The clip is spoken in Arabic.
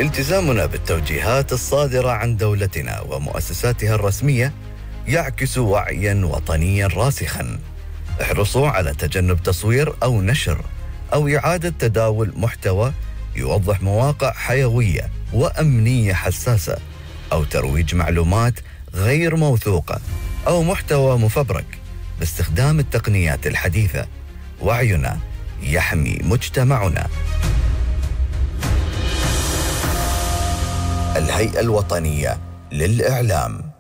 التزامنا بالتوجيهات الصادرة عن دولتنا ومؤسساتها الرسمية يعكس وعياً وطنياً راسخاً. احرصوا على تجنب تصوير أو نشر أو إعادة تداول محتوى يوضح مواقع حيوية وأمنية حساسة، أو ترويج معلومات غير موثوقة، أو محتوى مفبرك باستخدام التقنيات الحديثة. وعينا يحمي مجتمعنا. الهيئة الوطنية للإعلام.